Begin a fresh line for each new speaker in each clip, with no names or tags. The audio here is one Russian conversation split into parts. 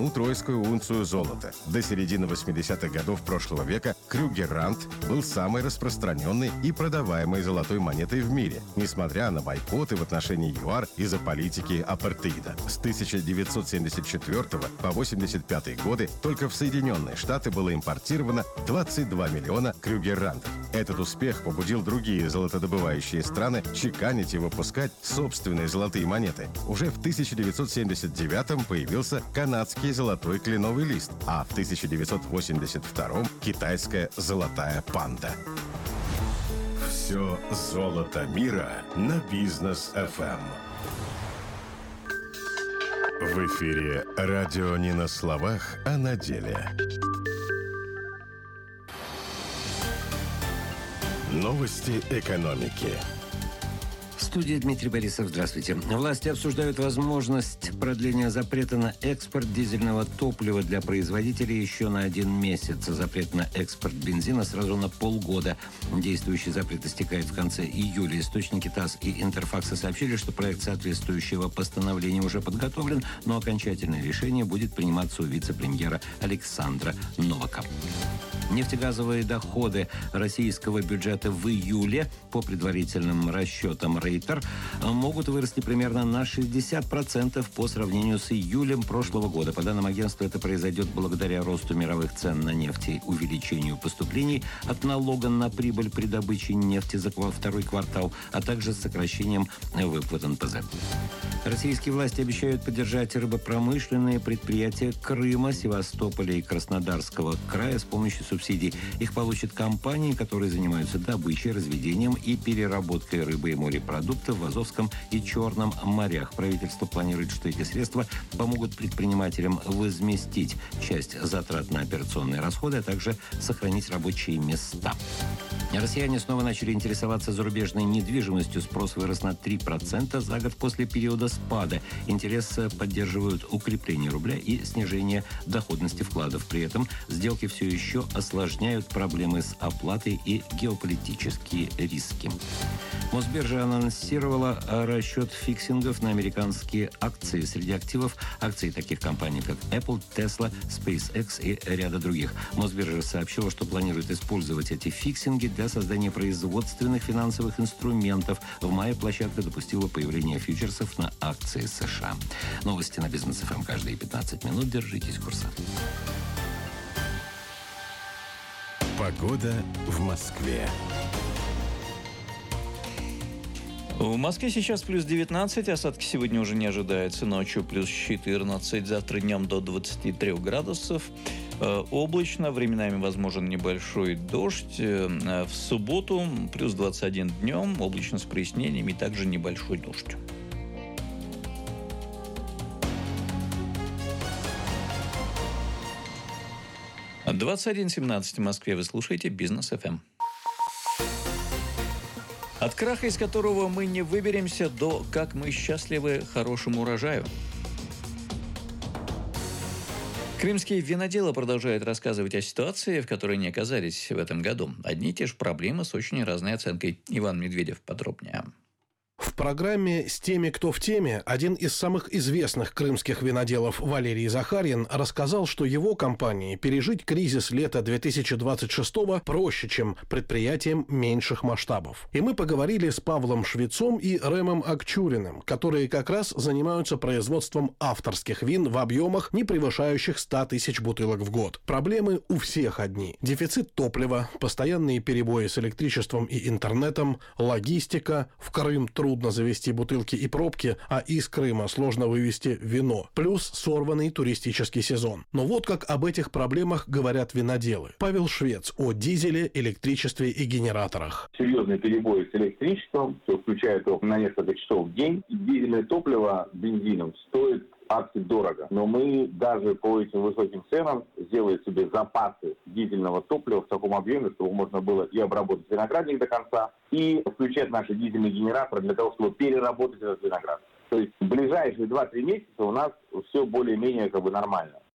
одну тройскую унцию золота. До середины 80-х годов прошлого века Крюгер-Рант был самой распространенной и продаваемой золотой монетой в мире, несмотря на бойкоты в отношении ЮАР из-за политики апартеида. С 1974 по 1985 годы только в Соединенные Штаты было импортировано 22 миллиона Крюгер-Рантов. Этот успех побудил другие золотодобывающие страны чеканить и выпускать собственные золотые монеты. Уже в 1979-м появился канадский золотой кленовый лист, а в 1982-м китайская золотая панда. Все золото мира на Бизнес-ФМ. В эфире радио не на словах, а на деле. Новости экономики.
В студии Дмитрий Борисов. Здравствуйте. Власти обсуждают возможность продления запрета на экспорт дизельного топлива для производителей еще на 1 месяц. Запрет на экспорт бензина сразу на полгода. Действующий запрет истекает в конце июля. Источники ТАСС и Интерфакса сообщили, что проект соответствующего постановления уже подготовлен, но окончательное решение будет приниматься у вице-премьера Александра Новака. Нефтегазовые доходы российского бюджета в июле, по предварительным расчетам Рейтер, могут вырасти примерно на 60% по сравнению с июлем прошлого года. По данным агентства, это произойдет благодаря росту мировых цен на нефть и увеличению поступлений от налога на прибыль при добыче нефти за второй квартал, а также с сокращением выплат НПЗ. Российские власти обещают поддержать рыбопромышленные предприятия Крыма, Севастополя и Краснодарского края с помощью субсидий. Их получат компании, которые занимаются добычей, разведением и переработкой рыбы и морепродуктов в Азовском и Черном морях. Правительство планирует, что эти средства помогут предпринимателям возместить часть затрат на операционные расходы, а также сохранить рабочие места. Россияне снова начали интересоваться зарубежной недвижимостью. Спрос вырос на 3% за год после периода спада. Интерес поддерживают укрепление рубля и снижение доходности вкладов. При этом сделки все еще осложняют проблемы с оплатой и геополитические риски. Мосбиржа анонсировала расчет фиксингов на американские акции. Среди активов акции таких компаний, как Apple, Tesla, SpaceX и ряда других. Мосбиржа сообщила, что планирует использовать эти фиксинги для создания производственных финансовых инструментов. В мае площадка допустила появление фьючерсов на акции США. Новости на Бизнес-ФМ каждые 15 минут. Держитесь курса.
Погода в Москве.
В Москве сейчас плюс 19, осадки сегодня уже не ожидается. Ночью плюс 14, завтра днем до 23 градусов. Облачно, временами возможен небольшой дождь. В субботу плюс 21 днем, облачно с прояснениями и также небольшой дождь. От 21:17 в Москве вы слушаете Бизнес-ФМ. От краха, из которого мы не выберемся, до «как мы счастливы хорошему урожаю». Крымские виноделы продолжают рассказывать о ситуации, в которой они оказались в этом году. Одни и те же проблемы с очень разной оценкой. Иван Медведев подробнее.
В программе «С теми, кто в теме» один из самых известных крымских виноделов Валерий Захарьин рассказал, что его компании пережить кризис лета 2026-го проще, чем предприятиям меньших масштабов. И мы поговорили с Павлом Швецом и Рэмом Акчуриным, которые как раз занимаются производством авторских вин в объемах, не превышающих 100 тысяч бутылок в год. Проблемы у всех одни: дефицит топлива, постоянные перебои с электричеством и интернетом, логистика, в Крым трудно завести бутылки и пробки, а из Крыма сложно вывести вино. Плюс сорванный туристический сезон. Но вот как об этих проблемах говорят виноделы. Павел Швец о дизеле, электричестве и генераторах.
Серьезные перебои с электричеством, что включает его на несколько часов в день. Дизельное топливо бензином стоит дорого. Но мы даже по этим высоким ценам сделали себе запасы дизельного топлива в таком объеме, чтобы можно было и обработать виноградник до конца, и включать наши дизельные генераторы для того, чтобы переработать этот виноград. То есть в ближайшие 2-3 месяца у нас все более-менее нормально.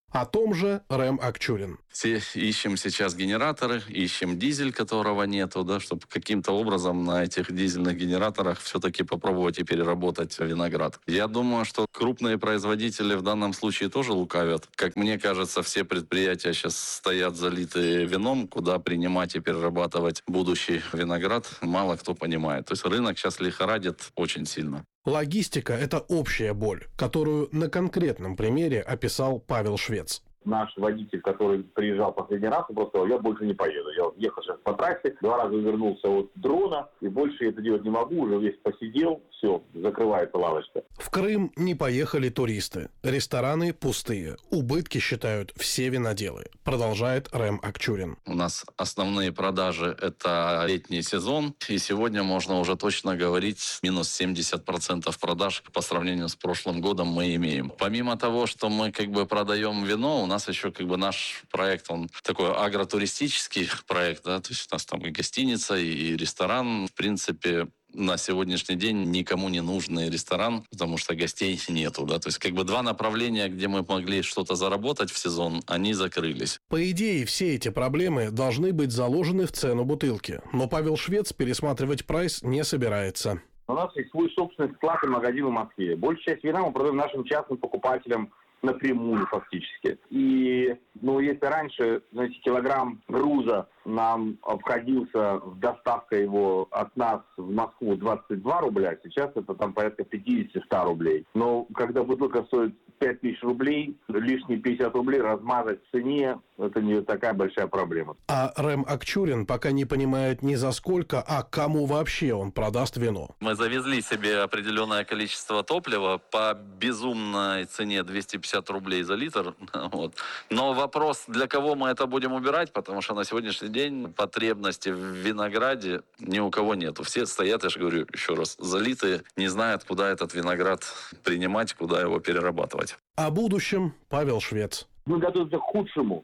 О том же Рэм Акчурин.
Все ищем сейчас генераторы, ищем дизель, которого нету, да, чтобы каким-то образом на этих дизельных генераторах все-таки попробовать и переработать виноград. Я думаю, что крупные производители в данном случае тоже лукавят. Как мне кажется, все предприятия сейчас стоят залитые вином, куда принимать и перерабатывать будущий виноград, мало кто понимает. То есть рынок сейчас лихорадит очень сильно.
Логистика – это общая боль, которую на конкретном примере описал Павел Швец.
Наш водитель, который приезжал последний раз, он просто сказал: я больше не поеду. Я ехал сейчас по трассе, 2 раза вернулся от дрона, и больше я это делать не могу, уже весь посидел, все, закрывается лавочка.
В Крым не поехали туристы. Рестораны пустые. Убытки считают все виноделы. Продолжает Рэм Акчурин.
У нас основные продажи – это летний сезон, и сегодня можно уже точно говорить, минус 70% продаж по сравнению с прошлым годом мы имеем. Помимо того, что мы продаем вино, у нас еще наш проект, он такой агротуристический проект, да, то есть у нас там и гостиница, и ресторан. В принципе, на сегодняшний день никому не нужный ресторан, потому что гостей нету, да, то есть 2 направления, где мы могли что-то заработать в сезон, они закрылись.
По идее, все эти проблемы должны быть заложены в цену бутылки, но Павел Швец пересматривать прайс не собирается.
У нас есть свой собственный склад и магазин в Москве. Большую часть вина мы продаем нашим частным покупателям напрямую фактически. И, если раньше, килограмм груза нам обходился в доставка его от нас в Москву 22 рубля, сейчас это там порядка 50-100 рублей. Но когда бутылка стоит 5000 рублей, лишние 50 рублей размазать в цене, это не такая большая проблема.
А Рэм Акчурин пока не понимает ни за сколько, а кому вообще он продаст вино.
Мы завезли себе определенное количество топлива по безумной цене 250 рублей за литр. Вот. Но вопрос, для кого мы это будем убирать, потому что на сегодняшний день потребности в винограде ни у кого нету. Все стоят, я же говорю еще раз, залитые, не знают, куда этот виноград принимать, куда его перерабатывать.
О будущем Павел Швец.
Мы готовимся к худшему.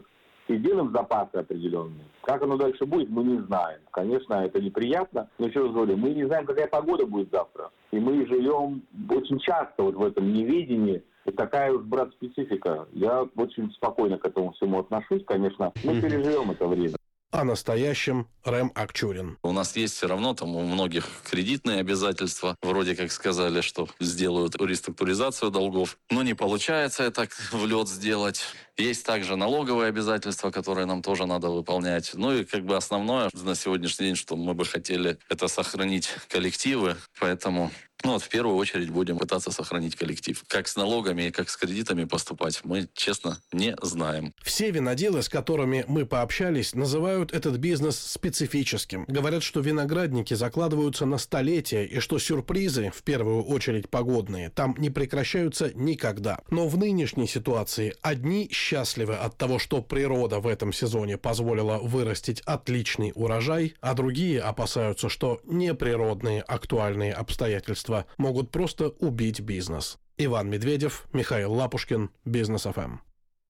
И делаем запасы определенные. Как оно дальше будет, мы не знаем. Конечно, это неприятно, но еще раз говорю, мы не знаем, какая погода будет завтра. И мы живем очень часто в этом неведении. И такая уж, брат, специфика. Я очень спокойно к этому всему отношусь, конечно. Мы переживем это время.
О настоящем Рэм Акчурин.
У нас есть все равно там у многих кредитные обязательства. Вроде как сказали, что сделают реструктуризацию долгов. Но не получается это в лед сделать. Есть также налоговые обязательства, которые нам тоже надо выполнять. Ну и основное на сегодняшний день, что мы бы хотели, это сохранить коллективы. Поэтому в первую очередь будем пытаться сохранить коллектив. Как с налогами и как с кредитами поступать, мы, честно, не знаем.
Все виноделы, с которыми мы пообщались, называют этот бизнес специфическим. Говорят, что виноградники закладываются на столетия и что сюрпризы, в первую очередь погодные, там не прекращаются никогда. Но в нынешней ситуации одни счастливы от того, что природа в этом сезоне позволила вырастить отличный урожай, а другие опасаются, что неприродные актуальные обстоятельства могут просто убить бизнес. Иван Медведев, Михаил Лапушкин, Бизнес ФМ.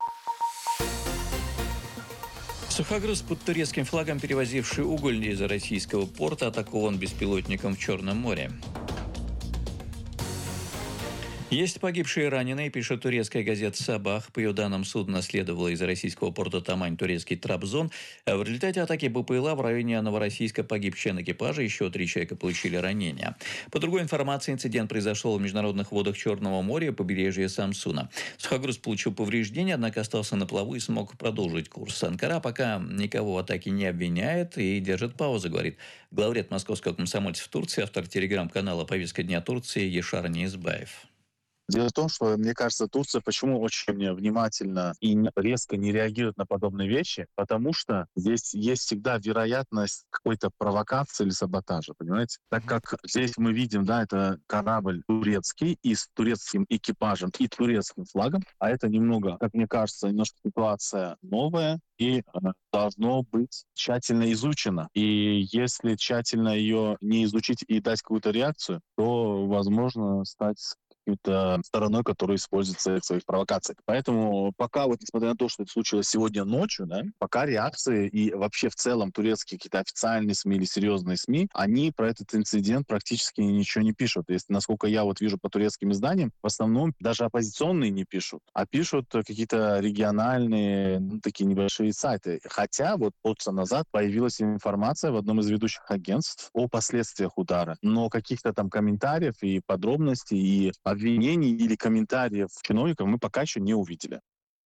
Сухогруз под турецким флагом, перевозивший уголь из российского порта, атакован беспилотником в Черном море. Есть погибшие и раненые, пишет турецкая газета «Сабах». По ее данным, судно следовало из российского порта Тамань, турецкий Трабзон. В результате атаки БПЛА в районе Новороссийска погиб член экипажа, еще 3 человека получили ранения. По другой информации, инцидент произошел в международных водах Черного моря, побережья Самсуна. Сухогруз получил повреждения, однако остался на плаву и смог продолжить курс. Анкара пока никого в атаке не обвиняет и держит паузу, говорит главред московского комсомольца в Турции, автор телеграм-канала «Повестка дня Турции» Ешар Неизбаев.
Дело в том, что, мне кажется, Турция почему очень внимательно и резко не реагирует на подобные вещи, потому что здесь есть всегда вероятность какой-то провокации или саботажа, понимаете? Так как здесь мы видим, это корабль турецкий и с турецким экипажем и турецким флагом, а это немного, как мне кажется, немножко ситуация новая и должно быть тщательно изучено. И если тщательно ее не изучить и дать какую-то реакцию, то возможно стать какой-то стороной, которая используется в своих провокациях. Поэтому пока вот, несмотря на то, что это случилось сегодня ночью, да, пока реакции и вообще в целом турецкие какие-то официальные СМИ или серьезные СМИ, они про этот инцидент практически ничего не пишут. Если, насколько я вот вижу по турецким изданиям, в основном даже оппозиционные не пишут, а пишут какие-то региональные, такие небольшие сайты. Хотя вот полчаса назад появилась информация в одном из ведущих агентств о последствиях удара. Но каких-то там комментариев и подробностей, и обвинений или комментариев чиновников мы пока еще не увидели.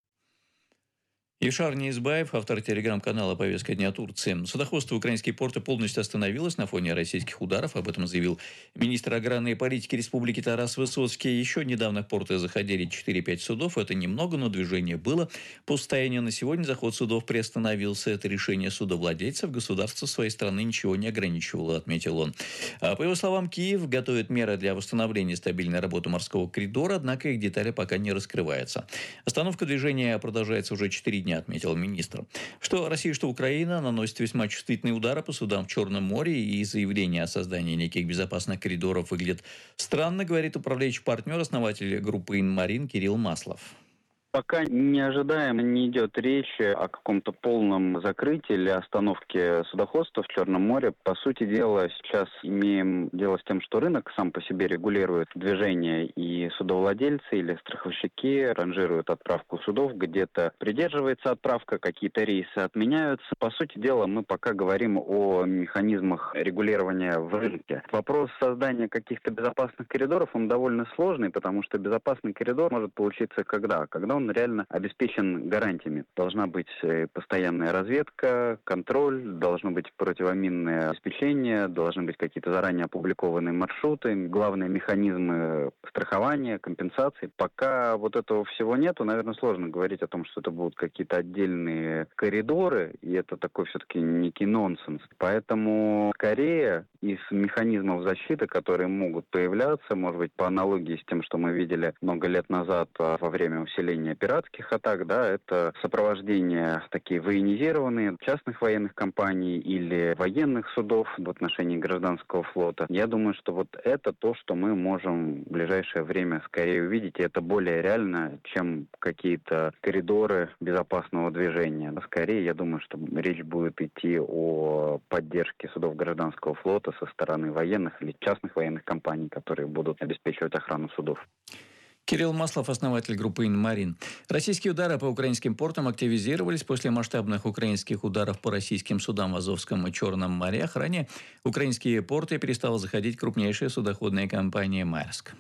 Ишар Неизбаев, автор телеграм-канала «Повестка дня Турции». Судоходство в украинские порты полностью остановилось на фоне российских ударов. Об этом заявил министр аграрной политики республики Тарас Высоцкий. Еще недавно в порты заходили 4-5 судов. Это немного, но движение было. По состоянию на сегодня заход судов приостановился. Это решение судовладельцев. Государство своей страны ничего не ограничивало, отметил он. По его словам, Киев готовит меры для восстановления стабильной работы морского коридора, однако их детали пока не раскрываются. Остановка движения продолжается уже 4 дня, отметил министр. Что Россия, что Украина наносят весьма чувствительные удары по судам в Черном море, и заявление о создании неких безопасных коридоров выглядит странно, говорит управляющий партнер, основатель группы «Инмарин» Кирилл Маслов.
Пока не ожидаем, не идет речь о каком-то полном закрытии или остановке судоходства в Черном море. По сути дела, сейчас имеем дело с тем, что рынок сам по себе регулирует движение, и судовладельцы или страховщики ранжируют отправку судов, где-то придерживается отправка, какие-то рейсы отменяются. По сути дела, мы пока говорим о механизмах регулирования в рынке. Вопрос создания каких-то безопасных коридоров, он довольно сложный, потому что безопасный коридор может получиться когда он реально обеспечен гарантиями. Должна быть постоянная разведка, контроль, должно быть противоминное обеспечение, должны быть какие-то заранее опубликованные маршруты, главные механизмы страхования, компенсации. Пока вот этого всего нету, наверное, сложно говорить о том, что это будут какие-то отдельные коридоры, и это такой все-таки некий нонсенс. Поэтому скорее из механизмов защиты, которые могут появляться, может быть, по аналогии с тем, что мы видели много лет назад во время усиления пиратских атак, да, это сопровождение такие военизированные частных военных компаний или военных судов в отношении гражданского флота. Я думаю, что вот это то, что мы можем в ближайшее время скорее увидеть, и это более реально, чем какие-то коридоры безопасного движения. Скорее, я думаю, что речь будет идти о поддержке судов гражданского флота со стороны военных или частных военных компаний, которые будут обеспечивать охрану судов.
Кирилл Маслов, основатель группы «Инмарин». Российские удары по украинским портам активизировались после масштабных украинских ударов по российским судам в Азовском и Черном морях. Ранее в украинские порты перестала заходить крупнейшая судоходная компания «Маэрск».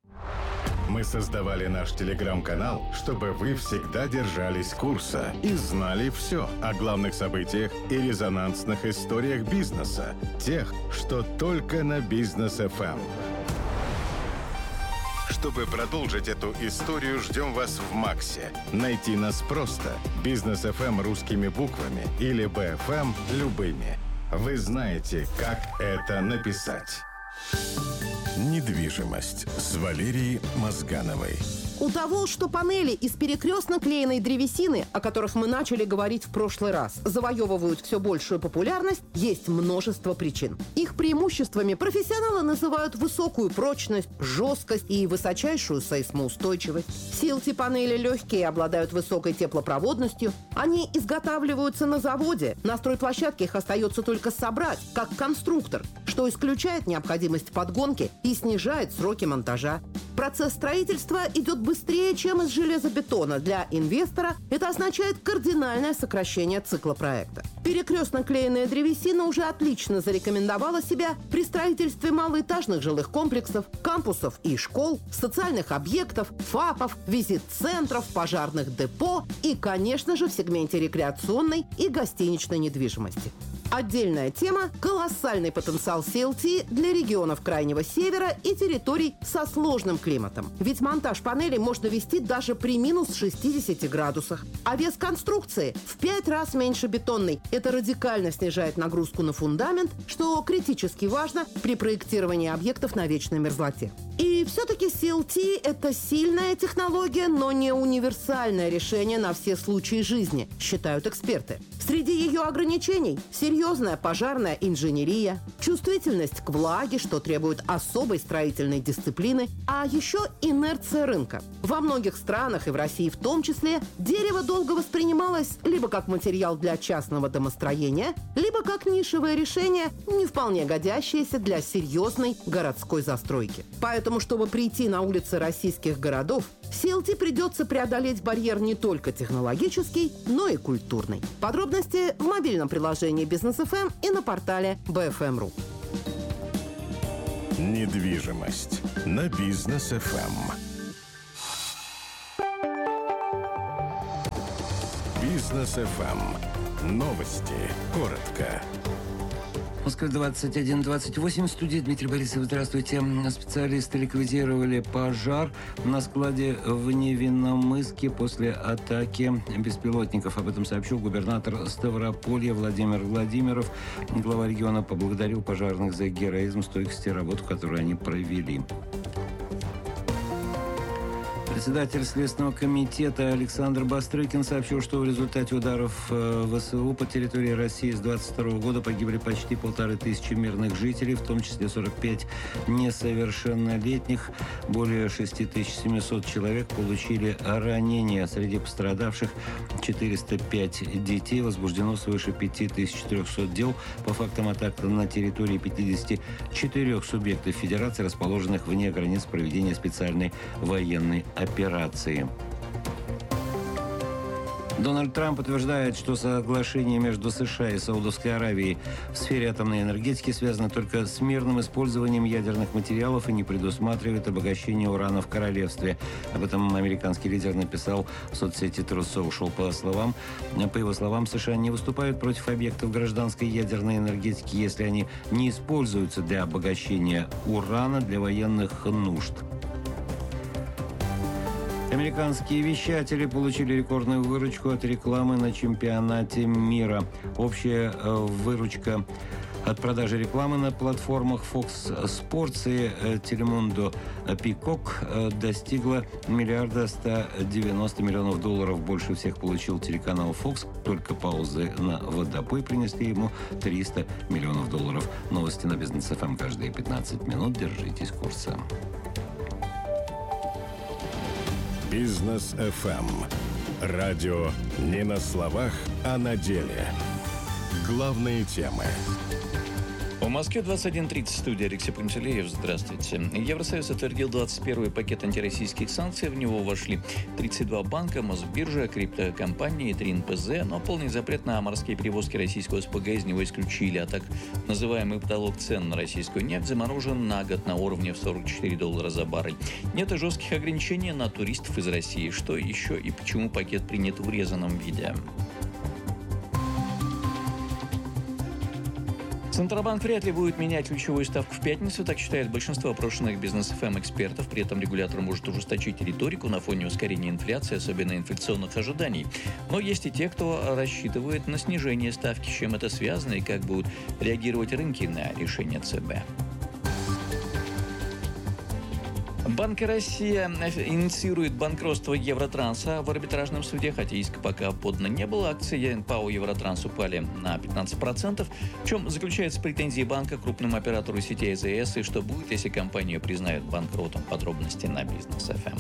Мы создавали наш телеграм-канал, чтобы вы всегда держались курса и знали все о главных событиях и резонансных историях бизнеса. Тех, что только на Бизнес ФМ. Чтобы продолжить эту историю, ждем вас в Максе. Найти нас просто. Бизнес ФМ русскими буквами или БФМ любыми. Вы знаете, как это написать. Недвижимость с Валерией Мозгановой.
У того, что панели из перекрестно клеенной древесины, о которых мы начали говорить в прошлый раз, завоевывают все большую популярность, есть множество причин. Их преимуществами профессионалы называют высокую прочность, жесткость и высочайшую сейсмоустойчивость. CLT-панели легкие и обладают высокой теплопроводностью. Они изготавливаются на заводе. На стройплощадке их остается только собрать, как конструктор, что исключает необходимость подгонки и снижает сроки монтажа. Процесс строительства идет быстрее, чем из железобетона. Для инвестора это означает кардинальное сокращение цикла проекта. Перекрестно клеенная древесина уже отлично зарекомендовала себя при строительстве малоэтажных жилых комплексов, кампусов и школ, социальных объектов, ФАПов, визит-центров, пожарных депо и, конечно же, в сегменте рекреационной и гостиничной недвижимости. Отдельная тема – колоссальный потенциал CLT для регионов Крайнего Севера и территорий со сложным климатом. Ведь монтаж панелей можно вести даже при минус 60 градусах. А вес конструкции в 5 раз меньше бетонной. Это радикально снижает нагрузку на фундамент, что критически важно при проектировании объектов на вечной мерзлоте. И И все-таки CLT – это сильная технология, но не универсальное решение на все случаи жизни, считают эксперты. Среди ее ограничений – серьезная пожарная инженерия, чувствительность к влаге, что требует особой строительной дисциплины, а еще инерция рынка. Во многих странах, и в России в том числе, дерево долго воспринималось либо как материал для частного домостроения, либо как нишевое решение, не вполне годящееся для серьезной городской застройки. Поэтому, чтобы прийти на улицы российских городов, CLT придется преодолеть барьер не только технологический, но и культурный. Подробности в мобильном приложении Бизнес ФМ и на портале BFM.ru.
Недвижимость на Бизнес ФМ. Бизнес ФМ. Новости. Коротко.
Москва 21:28. В студии Дмитрий Борисов. Здравствуйте. Специалисты ликвидировали пожар на складе в Невинномысске после атаки беспилотников. Об этом сообщил губернатор Ставрополья Владимир Владимиров. Глава региона поблагодарил пожарных за героизм, стойкость и работу, которую они провели. Председатель Следственного комитета Александр Бастрыкин сообщил, что в результате ударов ВСУ по территории России с 2022 года погибли почти 1500 мирных жителей, в том числе 45 несовершеннолетних. Более 6700 человек получили ранения. Среди пострадавших 405 детей. Возбуждено свыше 5400 дел по фактам атак на территории 54 субъектов Федерации, расположенных вне границ проведения специальной военной операции. Дональд Трамп утверждает, что соглашение между США и Саудовской Аравией в сфере атомной энергетики связано только с мирным использованием ядерных материалов и не предусматривает обогащение урана в королевстве. Об этом американский лидер написал в соцсети Truth Social. По его словам, США не выступают против объектов гражданской ядерной энергетики, если они не используются для обогащения урана для военных нужд. Американские вещатели получили рекордную выручку от рекламы на чемпионате мира. Общая выручка от продажи рекламы на платформах Fox Sports и Telemundo Peacock достигла $1 190 миллионов. Больше всех получил телеканал Fox. Только паузы на водопой принесли ему $300 миллионов. Новости на Бизнес ФМ каждые 15 минут. Держитесь курса.
Бизнес ФМ. Радио не на словах, а на деле. Главные темы.
В Москве 21:30, студия Алексей Пантелеев. Здравствуйте. Евросоюз утвердил 21-й пакет антироссийских санкций. В него вошли 32 банка, Мосбиржа, криптокомпании, 3 НПЗ, но полный запрет на морские перевозки российского СПГ из него исключили. А так называемый потолок цен на российскую нефть заморожен на год на уровне в $44 за баррель. Нет и жестких ограничений на туристов из России. Что еще и почему пакет принят в урезанном виде? Центробанк вряд ли будет менять ключевую ставку в пятницу, так считает большинство опрошенных Бизнес ФМ экспертов. При этом регулятор может ужесточить риторику на фоне ускорения инфляции, особенно инфляционных ожиданий. Но есть и те, кто рассчитывает на снижение ставки. С чем это связано и как будут реагировать рынки на решение ЦБ? Банк Россия инициирует банкротство Евротранса в арбитражном суде, хотя иска пока подано не было. Акции ПАО Евротранс упали на 15%. В чем заключаются претензии банка к крупному оператору сети АЗС и что будет, если компанию признают банкротом? Подробности на Бизнес ФМ.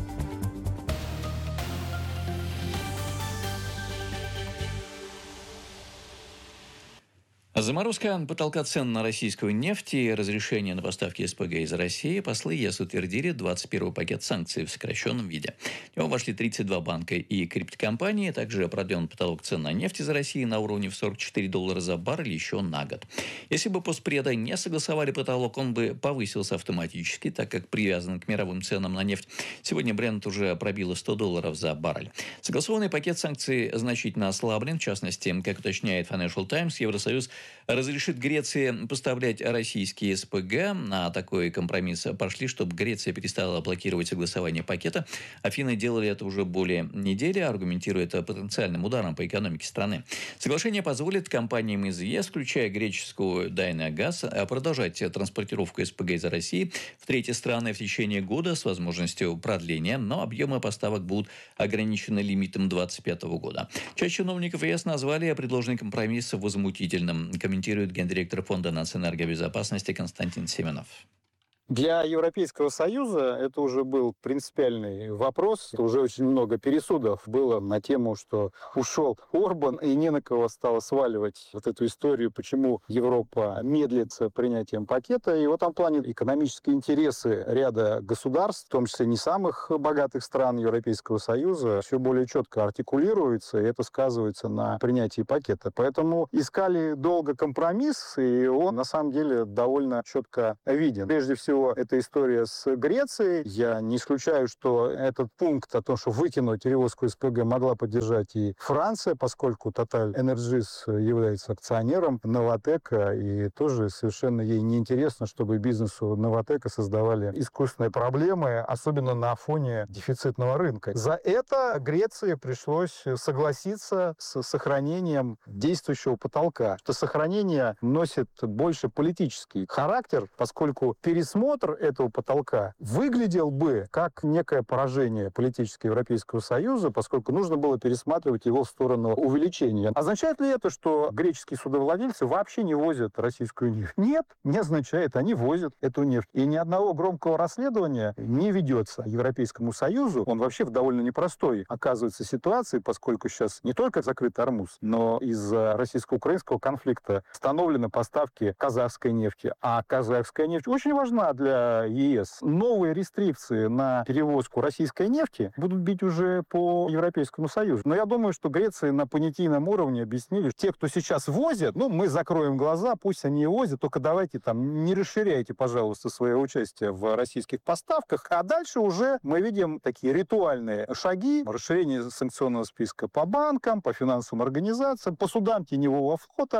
Заморозка потолка цен на российскую нефть и разрешение на поставки СПГ из России. Послы ЕС утвердили 21-й пакет санкций в сокращенном виде. В него вошли 32 банка и криптокомпании. Также продлен потолок цен на нефть из России на уровне в $44 за баррель еще на год. Если бы постпреда не согласовали потолок, он бы повысился автоматически, так как привязан к мировым ценам на нефть. Сегодня Brent уже пробило $100 за баррель. Согласованный пакет санкций значительно ослаблен. В частности, как уточняет Financial Times, Евросоюз разрешит Греции поставлять российские СПГ. На такой компромисс пошли, чтобы Греция перестала блокировать согласование пакета. Афины делали это уже более недели, аргументируя это потенциальным ударом по экономике страны. Соглашение позволит компаниям из ЕС, включая греческую Дайнагаз, продолжать транспортировку СПГ из России в третьи страны в течение года с возможностью продления, но объемы поставок будут ограничены лимитом 2025 года. Часть чиновников ЕС назвали предложенный компромисс возмутительным, комментирует гендиректор Фонда нацэнергобезопасности Константин Симонов.
Для Европейского Союза это уже был принципиальный вопрос. Уже очень много пересудов было на тему, что ушел Орбан, и не на кого стало сваливать вот эту историю, почему Европа медлит с принятием пакета. И в этом плане экономические интересы ряда государств, в том числе не самых богатых стран Европейского Союза, все более четко артикулируются, и это сказывается на принятии пакета. Поэтому искали долго компромисс, и он на самом деле довольно четко виден. Прежде всего, эта история с Грецией. Я не исключаю, что этот пункт о том, что выкинуть перевозку СПГ, могла поддержать и Франция, поскольку Total Energies является акционером Новатэка, и тоже совершенно ей неинтересно, чтобы бизнесу Новатэка создавали искусственные проблемы, особенно на фоне дефицитного рынка. За это Греции пришлось согласиться с сохранением действующего потолка. Это сохранение носит больше политический характер, поскольку пересмотр этого потолка выглядел бы как некое поражение политически Европейского Союза, поскольку нужно было пересматривать его в сторону увеличения. Означает ли это, что греческие судовладельцы вообще не возят российскую нефть? Нет, не означает. Они возят эту нефть. И ни одного громкого расследования не ведется Европейскому Союзу. Он вообще в довольно непростой, оказывается, ситуации, поскольку сейчас не только закрыт Ормуз, но из-за российско-украинского конфликта остановлены поставки казахской нефти. А казахская нефть очень важна для ЕС. Новые рестрикции на перевозку российской нефти будут бить уже по Европейскому Союзу. Но я думаю, что Греции на понятийном уровне объяснили, что те, кто сейчас возят, мы закроем глаза, пусть они и возят, только давайте там не расширяйте, пожалуйста, свое участие в российских поставках. А дальше уже мы видим такие ритуальные шаги, расширение санкционного списка по банкам, по финансовым организациям, по судам теневого флота.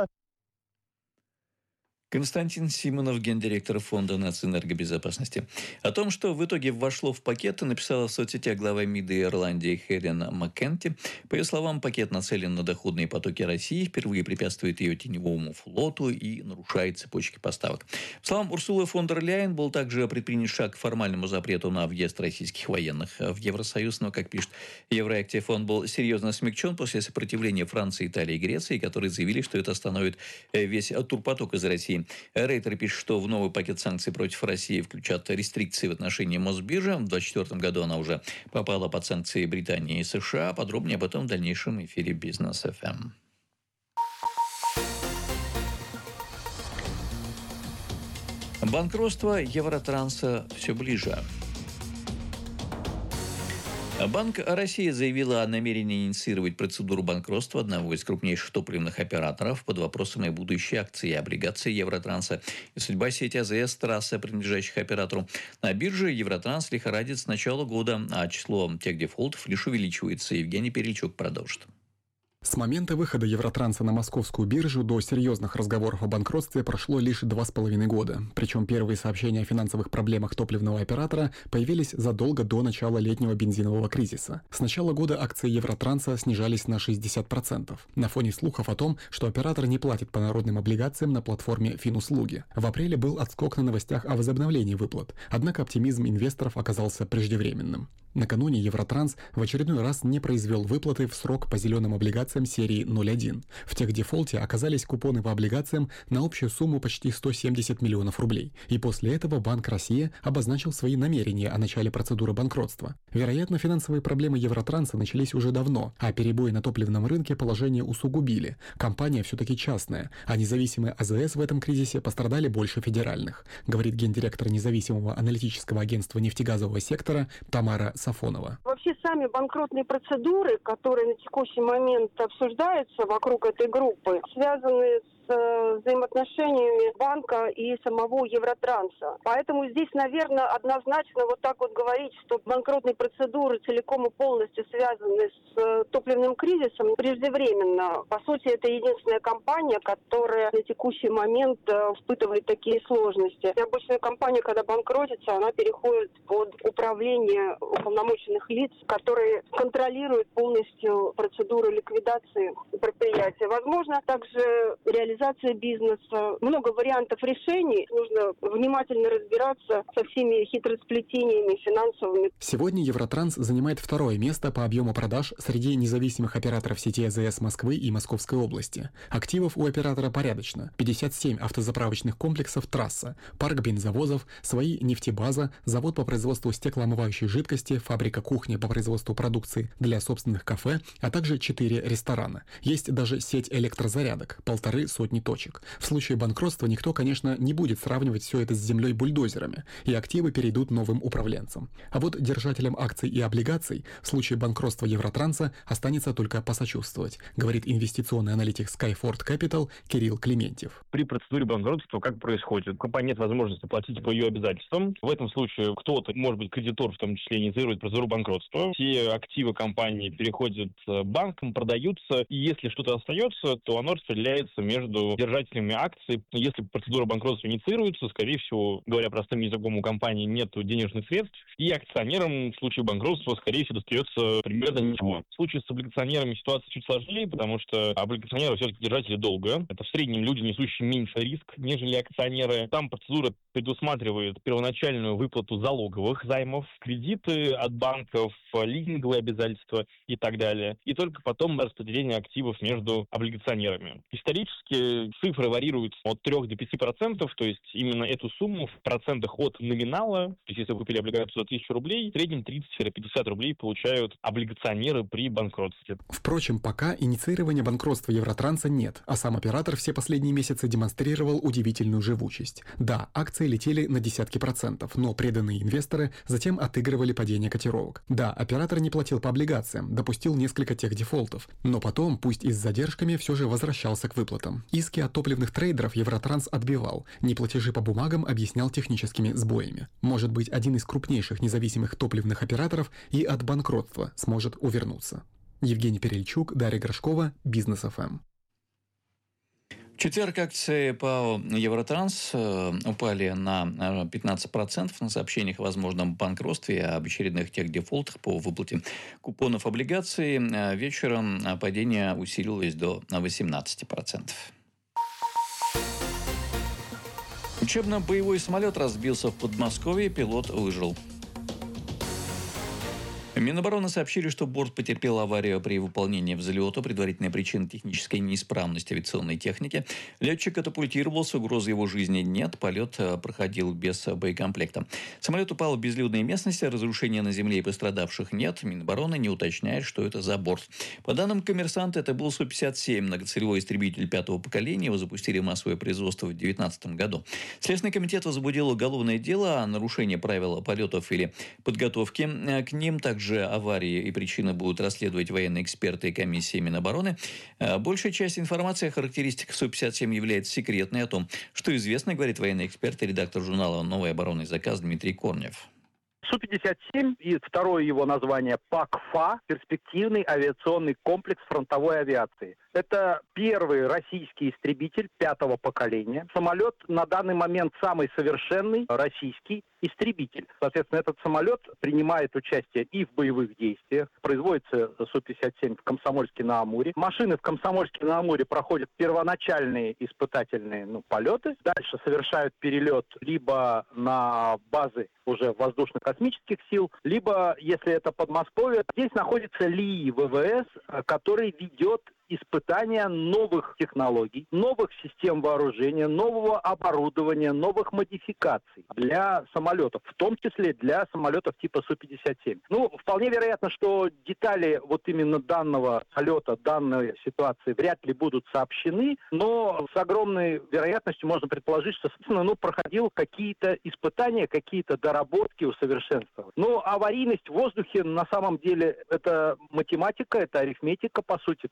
Константин Симонов, гендиректор Фонда нацэнергобезопасности. О том, что в итоге вошло в пакет, написала в соцсетях глава МИДа Ирландии Хелен Маккенти. По ее словам, пакет нацелен на доходные потоки России, впервые препятствует ее теневому флоту и нарушает цепочки поставок. По словам Урсулы фон дер Ляйен, был также предпринят шаг к формальному запрету на въезд российских военных в Евросоюз, но, как пишет Евроактив, он был серьезно смягчен после сопротивления Франции, Италии и Греции, которые заявили, что это остановит весь турпоток из России. Рейтер пишет, что в новый пакет санкций против России включат рестрикции в отношении Мосбиржи. В 2024 году она уже попала под санкции Британии и США. Подробнее об этом в дальнейшем эфире Бизнес ФМ. Банкротство Евротранса все ближе. Банк России заявила о намерении инициировать процедуру банкротства одного из крупнейших топливных операторов под вопросом о будущей акции и облигации Евротранса и судьба сети АЗС, трассы, принадлежащих оператору. На бирже Евротранс лихорадит с начала года, а число тех дефолтов лишь увеличивается. Евгений Перельчук продолжит.
С момента выхода Евротранса на московскую биржу до серьезных разговоров о банкротстве прошло лишь 2,5 года. Причем первые сообщения о финансовых проблемах топливного оператора появились задолго до начала летнего бензинового кризиса. С начала года акции Евротранса снижались на 60%. На фоне слухов о том, что оператор не платит по народным облигациям на платформе Финуслуги. В апреле был отскок на новостях о возобновлении выплат. Однако оптимизм инвесторов оказался преждевременным. Накануне Евротранс в очередной раз не произвел выплаты в срок по зеленым облигациям серии 01. В техдефолте оказались купоны по облигациям на общую сумму почти 170 миллионов рублей. И после этого Банк России обозначил свои намерения о начале процедуры банкротства. Вероятно, финансовые проблемы Евротранса начались уже давно, а перебои на топливном рынке положение усугубили. Компания все-таки частная, а независимые АЗС в этом кризисе пострадали больше федеральных, говорит гендиректор независимого аналитического агентства нефтегазового сектора Тамара Сафонова.
Вообще сами банкротные процедуры, которые на текущий момент обсуждаются вокруг этой группы, связаны с взаимоотношениями банка и самого Евротранса. Поэтому здесь, наверное, однозначно вот так вот говорить, что банкротные процедуры целиком и полностью связаны с топливным кризисом, преждевременно. По сути, это единственная компания, которая на текущий момент испытывает такие сложности. И обычная компания, когда банкротится, она переходит под управление уполномоченных лиц, которые контролируют полностью процедуру ликвидации предприятия. Возможно, также реализация бизнеса. Много вариантов решений. Нужно внимательно разбираться со всеми хитросплетениями финансовыми.
Сегодня Евротранс занимает второе место по объему продаж среди независимых операторов сети АЗС Москвы и Московской области. Активов у оператора порядочно. 57 автозаправочных комплексов «Трасса», парк бензовозов, свои нефтебаза, завод по производству стеклоомывающей жидкости, фабрика кухни по производству продукции для собственных кафе, а также 4 ресторана. Есть даже сеть электрозарядок, 150 точек. В случае банкротства никто, конечно, не будет сравнивать все это с землей-бульдозерами, и активы перейдут новым управленцам. А вот держателям акций и облигаций в случае банкротства Евротранса останется только посочувствовать, говорит инвестиционный аналитик Skyford Capital Кирилл Клементьев.
При процедуре банкротства как происходит? У компании нет возможности платить по ее обязательствам. В этом случае кто-то, может быть, кредитор, в том числе, инициирует процедуру банкротства. Все активы компании переходят банкам, продаются, и если что-то остается, то оно распределяется между держателями акций. Если процедура банкротства инициируется, скорее всего, говоря простым языком, у компании нет денежных средств, и акционерам в случае банкротства, скорее всего, достается примерно ничего. В случае с облигационерами ситуация чуть сложнее, потому что облигационеры все-таки держатели долга. Это в среднем люди, несущие меньше риск, нежели акционеры. Там процедура предусматривает первоначальную выплату залоговых займов, кредиты от банков, лизинговые обязательства и так далее. И только потом распределение активов между облигационерами. Исторически цифры варьируются от 3 до 5%, то есть именно эту сумму в процентах от номинала, то есть если вы купили облигацию за 1000 рублей, в среднем 30-50 рублей получают облигационеры при банкротстве.
Впрочем, пока инициирования банкротства Евротранса нет, а сам оператор все последние месяцы демонстрировал удивительную живучесть. Да, акции летели на десятки процентов, но преданные инвесторы затем отыгрывали падение котировок. Да, оператор не платил по облигациям, допустил несколько техдефолтов, но потом, пусть и с задержками, все же возвращался к выплатам. Иски от топливных трейдеров Евротранс отбивал, неплатежи по бумагам объяснял техническими сбоями. Может быть, один из крупнейших независимых топливных операторов и от банкротства сможет увернуться. Евгений Перельчук, Дарья Горшкова, Бизнес ФМ.
В четверг акции ПАО «Евротранс» упали на 15% на сообщениях о возможном банкротстве и об очередных техдефолтах по выплате купонов облигаций. Вечером падение усилилось до 18%. Учебно-боевой самолет разбился в Подмосковье, пилот выжил. Минобороны сообщили, что борт потерпел аварию при выполнении взлета. Предварительная причина – технической неисправности авиационной техники. Летчик катапультировался, угрозы его жизни нет. Полет проходил без боекомплекта. Самолет упал в безлюдной местности, разрушения на земле и пострадавших нет. Минобороны не уточняет, что это за борт. По данным «Коммерсанта», это был Су-57, многоцелевой истребитель 5-го поколения. Его запустили в массовое производство в 2019 году. Следственный комитет возбудил уголовное дело о нарушении правил полетов или подготовки к ним. Также аварии и причины будут расследовать военные эксперты и комиссии Минобороны. Большая часть информации о характеристиках Су-57 является секретной. О том, что известно, говорит военный эксперт и редактор журнала «Новый оборонный заказ» Дмитрий Корнев.
Су-57 и второе его название ПАКФА – перспективный авиационный комплекс фронтовой авиации. Это первый российский истребитель 5-го поколения. Самолет на данный момент самый совершенный российский истребитель. Соответственно, этот самолет принимает участие и в боевых действиях. Производится Су-57 в Комсомольске-на-Амуре. Машины в Комсомольске-на-Амуре проходят первоначальные испытательные полеты. Дальше совершают перелет либо на базы уже воздушно-космических сил, либо, если это Подмосковье, здесь находится ЛИИ ВВС, который ведет испытания новых технологий, новых систем вооружения, нового оборудования, новых модификаций для самолетов, в том числе для самолетов типа Су-57. Вполне вероятно, что детали вот именно данного полета, данной ситуации вряд ли будут сообщены, но с огромной вероятностью можно предположить, что, собственно, проходил какие-то испытания, какие-то доработки, усовершенствования. Аварийность в воздухе на самом деле это математика, это арифметика, по сути, то есть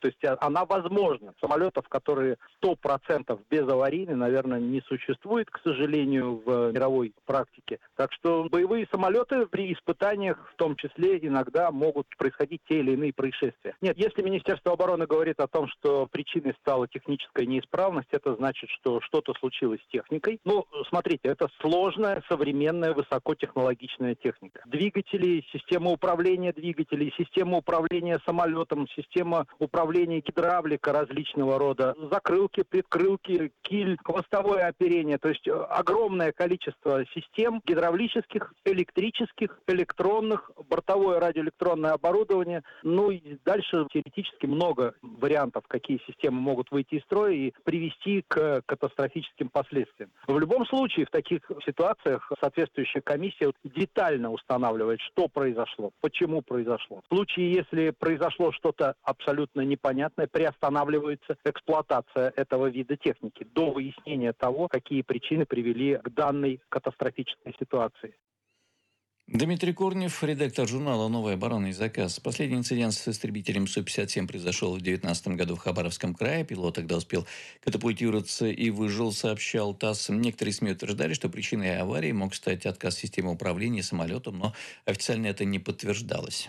она возможна. Самолетов, которые 100% безаварийны, наверное, не существует, к сожалению, в мировой практике. Так что боевые самолеты при испытаниях в том числе иногда могут происходить те или иные происшествия. Нет, если Министерство обороны говорит о том, что причиной стала техническая неисправность, это значит, что что-то случилось с техникой. Ну, смотрите, это сложная, современная, высокотехнологичная техника. Двигатели, система управления двигателей, система управления самолетом, система управления гидравлика различного рода, закрылки, предкрылки, киль, хвостовое оперение. То есть огромное количество систем гидравлических, электрических, электронных, бортовое радиоэлектронное оборудование. Ну и дальше теоретически много вариантов, какие системы могут выйти из строя и привести к катастрофическим последствиям. В любом случае, в таких ситуациях соответствующая комиссия детально устанавливает, что произошло, почему произошло. В случае, если произошло что-то абсолютно непонятное, приостанавливается эксплуатация этого вида техники до выяснения того, какие причины привели к данной катастрофической ситуации.
Дмитрий Корнев, редактор журнала «Новый оборонный заказ». Последний инцидент с истребителем Су-57 произошел в 2019 году в Хабаровском крае. Пилот тогда успел катапультироваться и выжил, сообщал ТАСС. Некоторые СМИ утверждали, что причиной аварии мог стать отказ системы управления самолетом, но официально это не подтверждалось.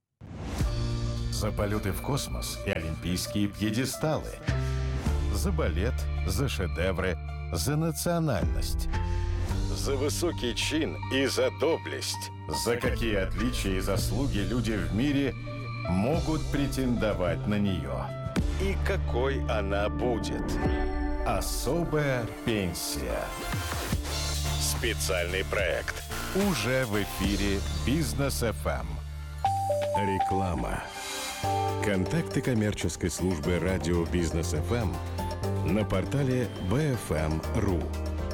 За полеты в космос и олимпийские пьедесталы. За балет, за шедевры, за национальность. За высокий чин и за доблесть. За какие отличия и заслуги люди в мире могут претендовать на нее. И какой она будет. Особая пенсия. Специальный проект. Уже в эфире Бизнес ФМ. Реклама. Контакты коммерческой службы радио Бизнес ФМ на портале bfm.ru.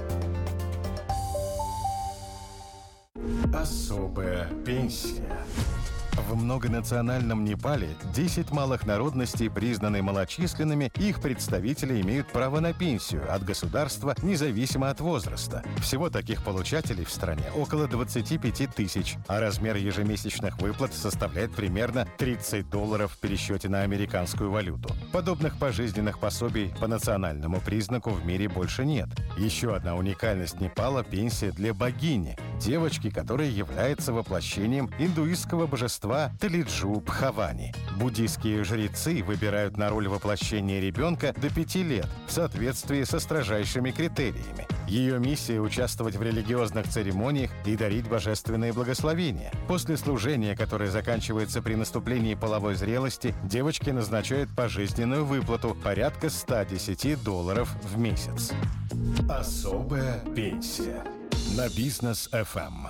Особая пенсия. В многонациональном Непале 10 малых народностей признаны малочисленными, их представители имеют право на пенсию от государства независимо от возраста. Всего таких получателей в стране около 25 тысяч, а размер ежемесячных выплат составляет примерно $30 в пересчете на американскую валюту. Подобных пожизненных пособий по национальному признаку в мире больше нет. Еще одна уникальность Непала – пенсия для богини, девочки, которая является воплощением индуистского божества Талиджу Бхавани. Буддийские жрецы выбирают на роль воплощения ребенка до 5 лет в соответствии со строжайшими критериями. Ее миссия – участвовать в религиозных церемониях и дарить божественные благословения. После служения, которое заканчивается при наступлении половой зрелости, девочке назначают пожизненную выплату порядка $110 в месяц. Особая пенсия. На Бизнес ФМ.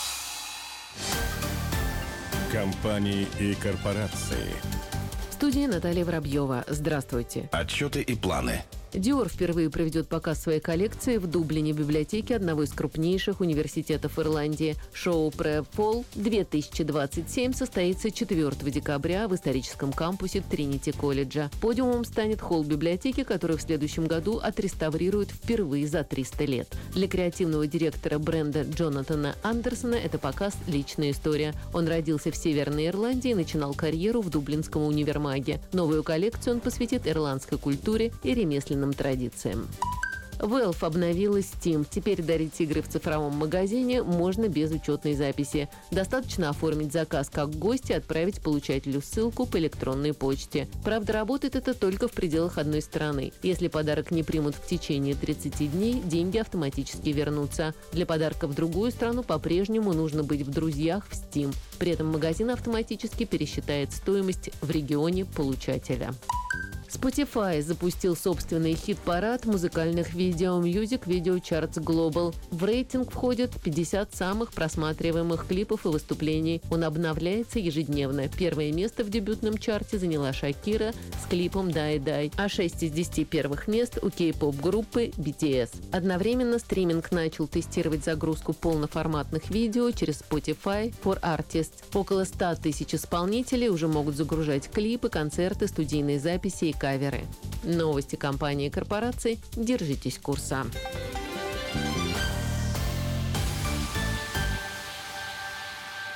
Компании и корпорации.
В студии Наталья Воробьева. Здравствуйте.
Отчеты и планы.
Dior впервые проведет показ своей коллекции в Дублине, библиотеке одного из крупнейших университетов Ирландии. Шоу Prep Fall 2027 состоится 4 декабря в историческом кампусе Тринити колледжа. Подиумом станет холл библиотеки, который в следующем году отреставрируют впервые за 300 лет. Для креативного директора бренда Джонатана Андерсона это показ – личная история. Он родился в Северной Ирландии и начинал карьеру в Дублинском универмаге. Новую коллекцию он посвятит ирландской культуре и ремесленным традициям. Valve обновила Steam. Теперь дарить игры в цифровом магазине можно без учетной записи. Достаточно оформить заказ как гость и отправить получателю ссылку по электронной почте. Правда, работает это только в пределах одной страны. Если подарок не примут в течение 30 дней, деньги автоматически вернутся. Для подарка в другую страну по-прежнему нужно быть в друзьях в Steam. При этом магазин автоматически пересчитает стоимость в регионе получателя. Spotify запустил собственный хит-парад музыкальных видео Music Video Charts Global. В рейтинг входят 50 самых просматриваемых клипов и выступлений. Он обновляется ежедневно. Первое место в дебютном чарте заняла Шакира с клипом «Die Die», а 6 из 10 первых мест у кей-поп-группы BTS. Одновременно стриминг начал тестировать загрузку полноформатных видео через Spotify for Artists. Около 100 тысяч исполнителей уже могут загружать клипы, концерты, студийные записи и каверы. Новости компании и корпораций. Держитесь курса.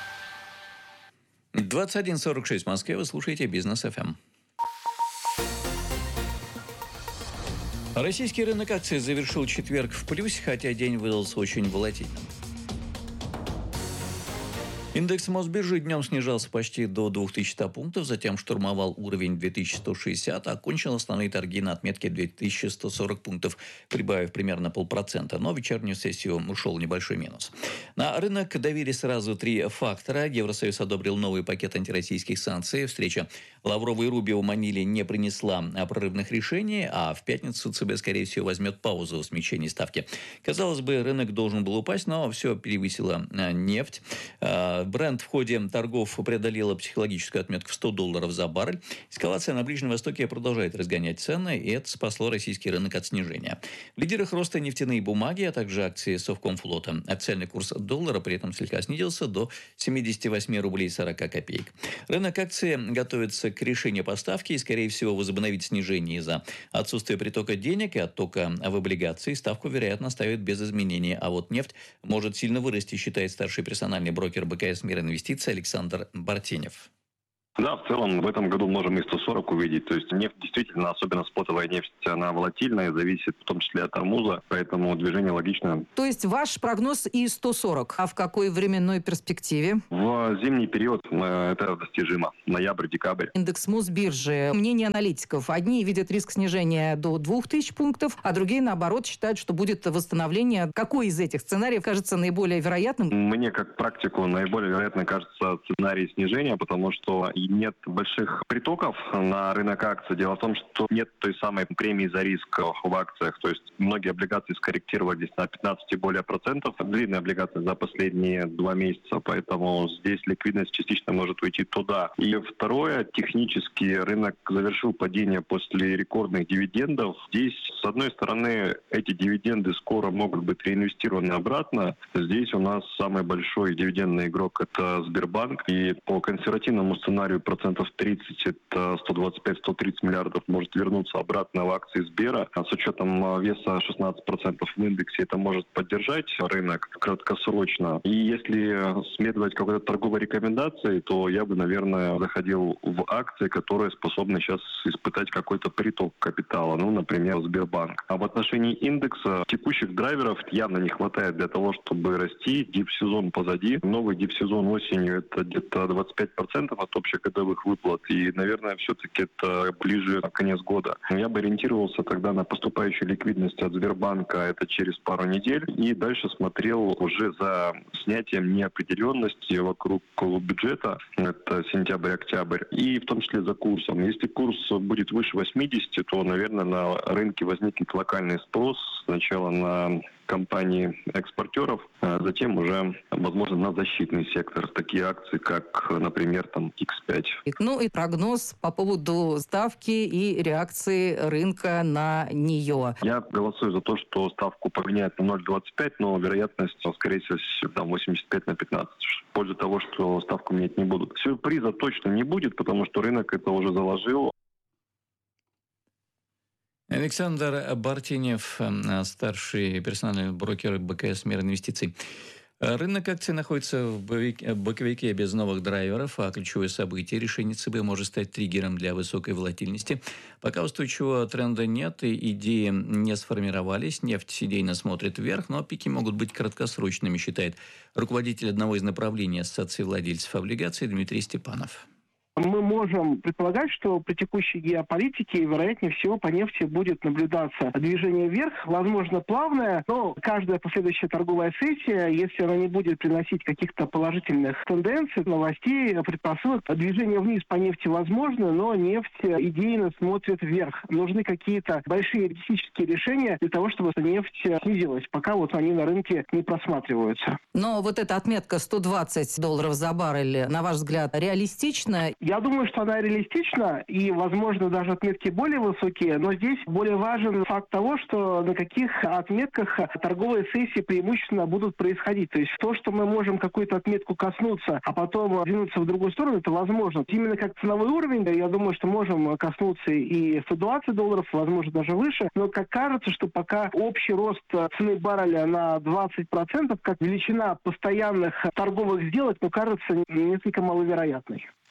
21:46 в Москве. Вы слушаете Бизнес ФМ. Российский рынок акций завершил четверг в плюсе, хотя день выдался очень волатильным. Индекс Мосбиржи днем снижался почти до 2100 пунктов, затем штурмовал уровень 2160, а окончил основные торги на отметке 2140 пунктов, прибавив примерно 0,5%, но в вечернюю сессию ушел небольшой минус. На рынок давили сразу три фактора. Евросоюз одобрил новый пакет антироссийских санкций. Встреча Лаврова и Рубио в Маниле не принесла прорывных решений, а в пятницу ЦБ, скорее всего, возьмет паузу в смягчении ставки. Казалось бы, рынок должен был упасть, но все перевысила нефть. Брент в ходе торгов преодолела психологическую отметку в $100 за баррель. Эскалация на Ближнем Востоке продолжает разгонять цены, и это спасло российский рынок от снижения. В лидерах роста нефтяные бумаги, а также акции Совкомфлота. Официальный курс доллара при этом слегка снизился до 78 рублей 40 копеек. Рынок акций готовится к решению поставки и, скорее всего, возобновить снижение из-за отсутствия притока денег и оттока в облигации. Ставку, вероятно, оставят без изменений, а вот нефть может сильно вырасти, считает старший персональный брокер БКС «Мир инвестиций» Александр Бартенев.
Да, в целом в этом году можем и 140 увидеть. То есть нефть действительно, особенно спотовая нефть, она волатильная, зависит в том числе от армуза, поэтому движение логичное.
То есть ваш прогноз и 140, а в какой временной перспективе?
В зимний период это достижимо. Ноябрь-декабрь.
Индекс Мосбиржи. Мнение аналитиков. Одни видят риск снижения до 2000 пунктов, а другие, наоборот, считают, что будет восстановление. Какой из этих сценариев кажется наиболее вероятным?
Мне, как практику, наиболее вероятно кажется сценарий снижения, потому что нет больших притоков на рынок акций. Дело в том, что нет той самой премии за риск в акциях. То есть многие облигации скорректировались на 15 и более процентов. Длинные облигации за последние 2 месяца, поэтому здесь ликвидность частично может уйти туда. И второе, технически рынок завершил падение после рекордных дивидендов. Здесь, с одной стороны, эти дивиденды скоро могут быть реинвестированы обратно. Здесь у нас самый большой дивидендный игрок – это Сбербанк. И по консервативному сценарию процентов 30, это 125-130 миллиардов, может вернуться обратно в акции Сбера. А с учетом веса 16% в индексе, это может поддержать рынок краткосрочно. И если следовать какой-то торговой рекомендации, то я бы, наверное, заходил в акции, которые способны сейчас испытать какой-то приток капитала. Ну, например, Сбербанк. А в отношении индекса текущих драйверов явно не хватает для того, чтобы расти. Дип-сезон позади. Новый дип-сезон осенью – это где-то 25% от общегодовых выплат. И, наверное, все-таки это ближе к конец года. Я бы ориентировался тогда на поступающую ликвидность от Сбербанка, это через пару недель. И дальше смотрел уже за снятием неопределенности вокруг бюджета. Это сентябрь-октябрь. И в том числе за курсом. Если курс будет выше 80, то, наверное, на рынке возникнет локальный спрос. Сначала на компании-экспортеров, а затем уже, возможно, на защитный сектор. Такие акции, как, например, там X5.
Ну и прогноз по поводу ставки и реакции рынка на нее.
Я голосую за то, что ставку поменяют на 0,25, но вероятность, скорее всего, там 85/15. В пользу того, что ставку менять не будут. Сюрприза точно не будет, потому что рынок это уже заложил.
Александр Бартенев, старший персональный брокер БКС «Мир инвестиций». Рынок акций находится в боковике без новых драйверов, а ключевое событие решения ЦБ может стать триггером для высокой волатильности. Пока устойчивого тренда нет и идеи не сформировались, нефть идейно смотрит вверх, но пики могут быть краткосрочными, считает руководитель одного из направлений Ассоциации владельцев облигаций Дмитрий Степанов.
Мы можем предполагать, что при текущей геополитике, вероятнее всего, по нефти будет наблюдаться движение вверх, возможно, плавное, но каждая последующая торговая сессия, если она не будет приносить каких-то положительных тенденций, новостей, предпосылок, движение вниз по нефти возможно, но нефть идейно смотрит вверх. Нужны какие-то большие реалистические решения для того, чтобы нефть снизилась, пока вот они на рынке не просматриваются.
Но вот эта отметка $120 за баррель, на ваш взгляд, реалистична?
Я думаю, что она реалистична, и, возможно, даже отметки более высокие, но здесь более важен факт того, что на каких отметках торговые сессии преимущественно будут происходить. То есть то, что мы можем какую-то отметку коснуться, а потом двинуться в другую сторону, это возможно. Именно как ценовой уровень, я думаю, что можем коснуться и $120, возможно, даже выше, но как кажется, что пока общий рост цены барреля на 20%, как величина постоянных торговых сделок, кажется несколько маловероятной.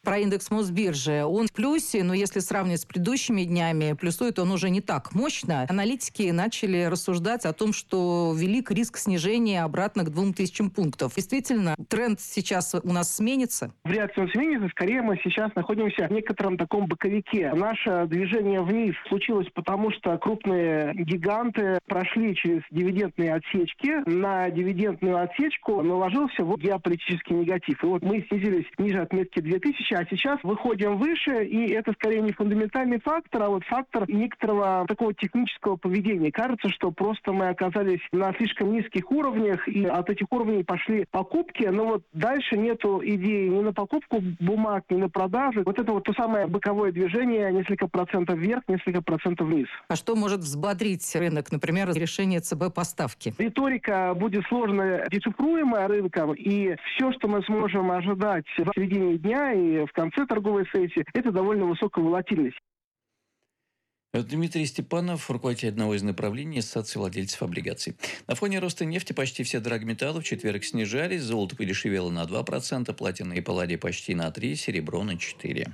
Про индекс Мосбиржи. Он в плюсе, но если сравнивать с предыдущими днями, плюсует он уже не так мощно. Аналитики начали рассуждать о том, что велик риск снижения обратно к 2000 пунктов. Действительно, тренд сейчас у нас сменится?
Вряд ли он сменится. Скорее, мы сейчас находимся в некотором таком боковике. Наше движение вниз случилось потому, что крупные гиганты прошли через дивидендные отсечки. На дивидендную отсечку наложился геополитический негатив. И вот мы снизились ниже отметки 2000, а сейчас выходим выше, и это скорее не фундаментальный фактор, а вот фактор некоторого такого технического поведения. Кажется, что просто мы оказались на слишком низких уровнях, и от этих уровней пошли покупки, но вот дальше нету идеи ни на покупку бумаг, ни на продажи. Вот это вот то самое боковое движение, несколько процентов вверх, несколько процентов вниз.
А что может взбодрить рынок, например, решение ЦБ по ставке?
Риторика будет сложно дешифруемая рынком, и все, что мы сможем ожидать в середине дня и в конце торговой сессии, это довольно высокая волатильность.
Дмитрий Степанов, руководитель одного из направлений Ассоциации владельцев облигаций. На фоне роста нефти почти все драгметаллы в четверг снижались. Золото подешевело на 2%, платина и палладий почти на 3%, серебро на 4%.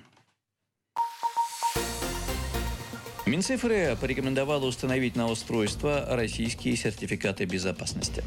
Минцифры порекомендовала установить на устройство российские сертификаты безопасности.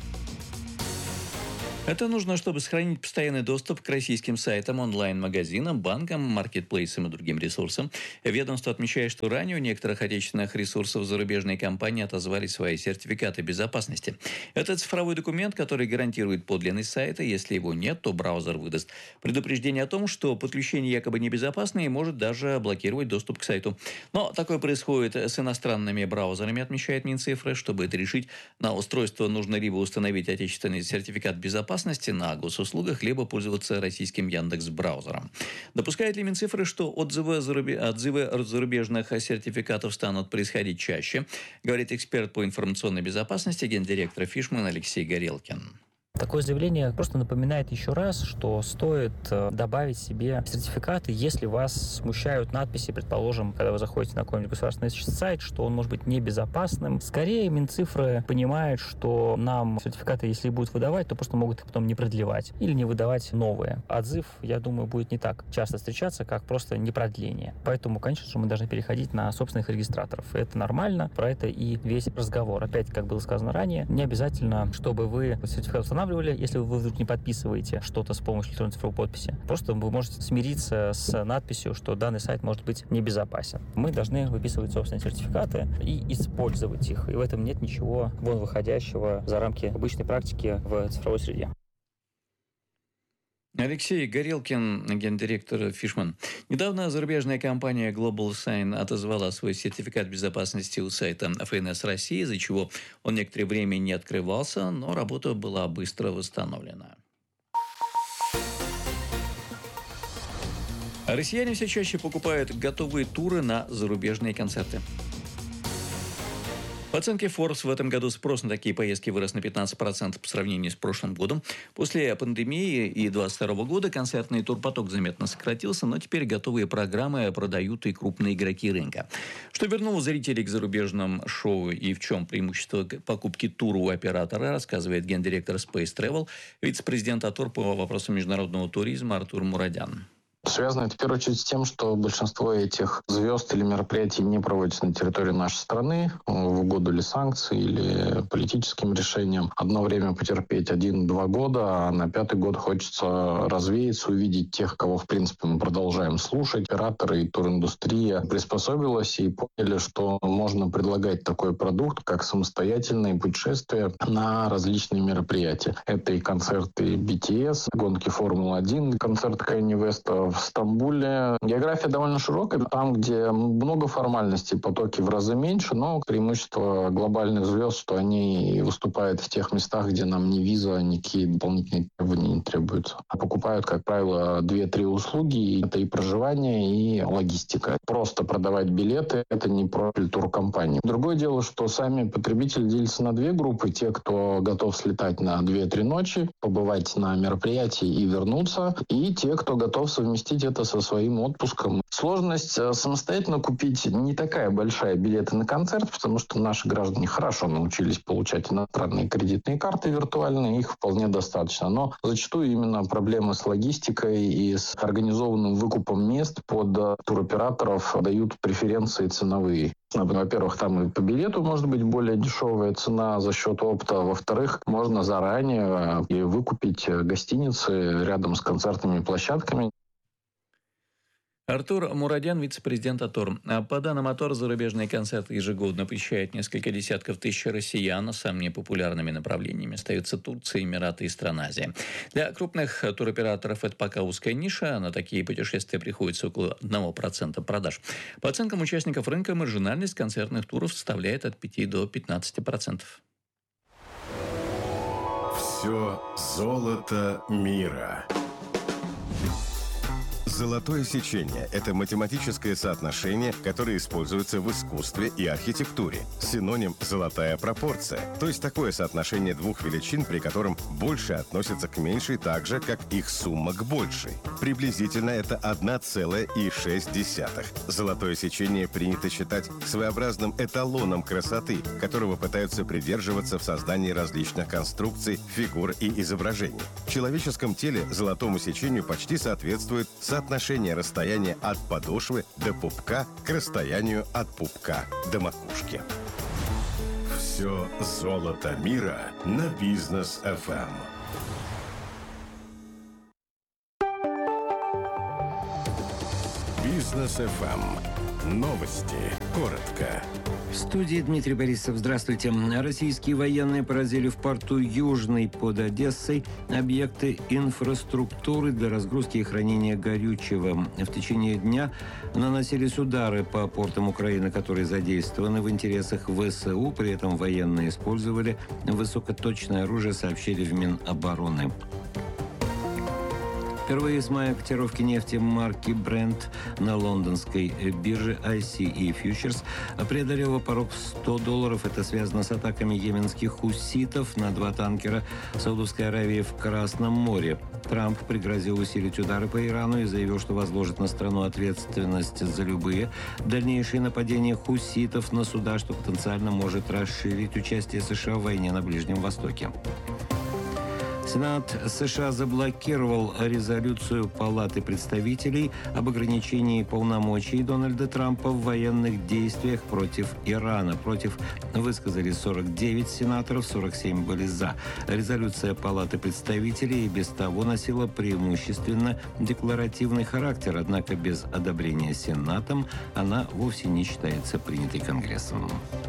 Это нужно, чтобы сохранить постоянный доступ к российским сайтам, онлайн-магазинам, банкам, маркетплейсам и другим ресурсам. Ведомство отмечает, что ранее у некоторых отечественных ресурсов зарубежные компании отозвали свои сертификаты безопасности. Это цифровой документ, который гарантирует подлинность сайта. Если его нет, то браузер выдаст предупреждение о том, что подключение якобы небезопасное и может даже блокировать доступ к сайту. Но такое происходит с иностранными браузерами, отмечает Минцифры. Чтобы это решить, на устройство нужно либо установить отечественный сертификат безопасности на госуслугах, либо пользоваться российским Яндекс.Браузером. Допускает ли Минцифры, что отзывы зарубежных сертификатов станут происходить чаще, говорит эксперт по информационной безопасности, гендиректор Фишман Алексей Горелкин.
Такое заявление просто напоминает еще раз, что стоит добавить себе сертификаты, если вас смущают надписи, предположим, когда вы заходите на какой-нибудь государственный сайт, что он может быть небезопасным. Скорее, Минцифры понимают, что нам сертификаты, если будут выдавать, то просто могут их потом не продлевать или не выдавать новые. Отзыв, я думаю, будет не так часто встречаться, как просто непродление. Поэтому, конечно же, мы должны переходить на собственных регистраторов. Это нормально, про это и весь разговор. Опять, как было сказано ранее, не обязательно, чтобы вы сертификат устанавливали, если вы вдруг не подписываете что-то с помощью электронной цифровой подписи. Просто вы можете смириться с надписью, что данный сайт может быть небезопасен. Мы должны выписывать собственные сертификаты и использовать их. И в этом нет ничего вон выходящего за рамки обычной практики в цифровой среде.
Алексей Горелкин, гендиректор Фишман. Недавно зарубежная компания Global Sign отозвала свой сертификат безопасности у сайта ФНС России, из-за чего он некоторое время не открывался, но работа была быстро восстановлена. Россияне все чаще покупают готовые туры на зарубежные концерты. По оценке Forbes, в этом году спрос на такие поездки вырос на 15% по сравнению с прошлым годом. После пандемии и 2022 года концертный турпоток заметно сократился, но теперь готовые программы продают и крупные игроки рынка. Что вернуло зрителей к зарубежным шоу и в чем преимущество покупки тура у оператора, рассказывает гендиректор Space Travel, вице-президент АТОР по вопросам международного туризма Артур Мурадян.
Связано это в первую очередь с тем, что большинство этих звезд или мероприятий не проводятся на территории нашей страны в угоду ли санкций, или политическим решениям. Одно время потерпеть 1-2 года, а на 5-й год хочется развеяться, увидеть тех, кого, в принципе, мы продолжаем слушать. Операторы и туриндустрия приспособилась и поняли, что можно предлагать такой продукт, как самостоятельные путешествия на различные мероприятия. Это и концерты BTS, гонки Формулы-1, концерт Kanye West в Стамбуле. География довольно широкая. Там, где много формальностей, потоки в разы меньше, но преимущество глобальных звезд, что они выступают в тех местах, где нам ни виза, никакие дополнительные требования не требуются. Покупают, как правило, 2-3 услуги. Это и проживание, и логистика. Просто продавать билеты – это не профиль туркомпании. Другое дело, что сами потребители делятся на 2 группы. Те, кто готов слетать на 2-3 ночи, побывать на мероприятии и вернуться. И те, кто готов совместить совместить это со своим отпуском. Сложность самостоятельно купить не такая большая билеты на концерт, потому что наши граждане хорошо научились получать иностранные кредитные карты виртуальные, их вполне достаточно. Но зачастую именно проблемы с логистикой и с организованным выкупом мест под туроператоров дают преференции ценовые. Во-первых, там и по билету может быть более дешевая цена за счет опыта. Во-вторых, можно заранее и выкупить гостиницы рядом с концертными площадками.
Артур Мурадян, вице-президент АТОР. По данным АТОР, зарубежные концерты ежегодно посещают несколько десятков тысяч россиян. Самыми популярными направлениями остаются Турция, Эмираты и страна Азии. Для крупных туроператоров это пока узкая ниша. На такие путешествия приходится около 1% продаж. По оценкам участников рынка, маржинальность концертных туров составляет от 5 до 15%.
Все золото мира. Золотое сечение – это математическое соотношение, которое используется в искусстве и архитектуре. Синоним – золотая пропорция, то есть такое соотношение двух величин, при котором большее относится к меньшей так же, как их сумма к большей. Приблизительно это 1,6. Золотое сечение принято считать своеобразным эталоном красоты, которого пытаются придерживаться в создании различных конструкций, фигур и изображений. В человеческом теле золотому сечению почти соответствует соотношение расстояния от подошвы до пупка к расстоянию от пупка до макушки. Все золото мира на Бизнес FM. Бизнес FM. Новости. Коротко.
В студии Дмитрий Борисов. Здравствуйте. Российские военные поразили в порту Южный под Одессой объекты инфраструктуры для разгрузки и хранения горючего. В течение дня наносились удары по портам Украины, которые задействованы в интересах ВСУ. При этом военные использовали высокоточное оружие, сообщили в Минобороны. Впервые с мая котировки нефти марки Brent на лондонской бирже ICE Futures преодолела порог в $100. Это связано с атаками йеменских хуситов на 2 танкера Саудовской Аравии в Красном море. Трамп пригрозил усилить удары по Ирану и заявил, что возложит на страну ответственность за любые дальнейшие нападения хуситов на суда, что потенциально может расширить участие США в войне на Ближнем Востоке. Сенат США заблокировал резолюцию Палаты представителей об ограничении полномочий Дональда Трампа в военных действиях против Ирана. Против высказали 49 сенаторов, 47 были за. Резолюция Палаты представителей и без того носила преимущественно декларативный характер, однако без одобрения Сенатом она вовсе не считается принятой Конгрессом.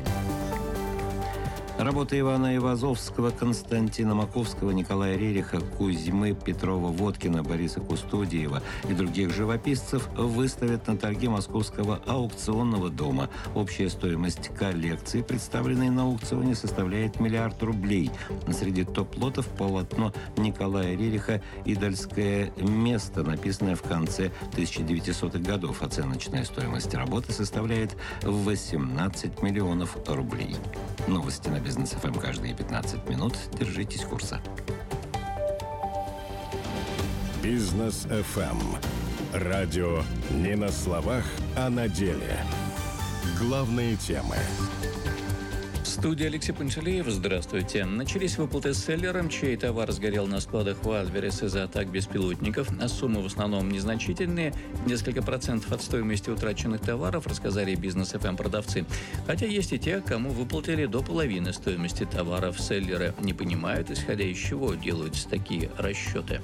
Работы Ивана Айвазовского, Константина Маковского, Николая Рериха, Кузьмы Петрова-Водкина, Бориса Кустодиева и других живописцев выставят на торги Московского аукционного дома. Общая стоимость коллекции, представленной на аукционе, составляет $1 миллиард. Среди топ-лотов полотно Николая Рериха «Идольское место», написанное в конце 1900-х годов. Оценочная стоимость работы составляет 18 миллионов рублей. Новости на Бизнес ФМ каждые 15 минут. Держитесь курса.
Бизнес ФМ. Радио не на словах, а на деле. Главные темы.
В студии Алексей Панчалеев. Здравствуйте. Начались выплаты селлерам, чей товар сгорел на складах в Альверес из-за атак беспилотников. А суммы в основном незначительные. Несколько процентов от стоимости утраченных товаров, рассказали Бизнес ФМ продавцы. Хотя есть и те, кому выплатили до половины стоимости товаров. Селлеры не понимают, исходя из чего делаются такие расчеты.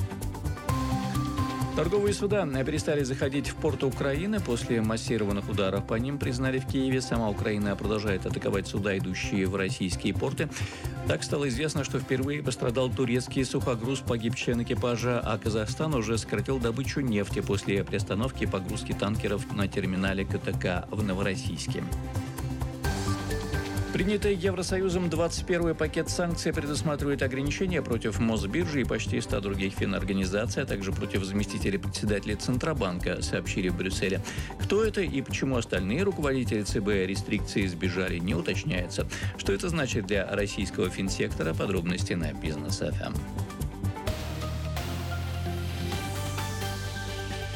Торговые суда перестали заходить в порты Украины после массированных ударов по ним, признали в Киеве. Сама Украина продолжает атаковать суда, идущие в российские порты. Так стало известно, что впервые пострадал турецкий сухогруз, погиб член экипажа, а Казахстан уже сократил добычу нефти после приостановки погрузки танкеров на терминале КТК в Новороссийске. Принятый Евросоюзом 21-й пакет санкций предусматривает ограничения против Мосбиржи и почти 100 других финорганизаций, а также против заместителей председателя Центробанка, сообщили в Брюсселе. Кто это и почему остальные руководители ЦБ рестрикции избежали, не уточняется. Что это значит для российского финсектора? Подробности на Бизнес ФМ.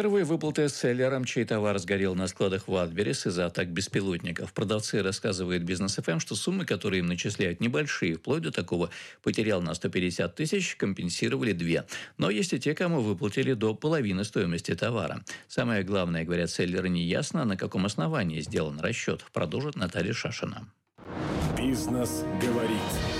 Первые выплаты селлерам, чей товар сгорел на складах Wildberries из-за атак беспилотников. Продавцы рассказывают Бизнес ФМ, что суммы, которые им начисляют, небольшие. Вплоть до такого: потерял на 150 тысяч, компенсировали 2. Но есть и те, кому выплатили до половины стоимости товара. Самое главное, говорят селлеры, неясно, на каком основании сделан расчет. Продолжит Наталья Шашина.
Бизнес говорит.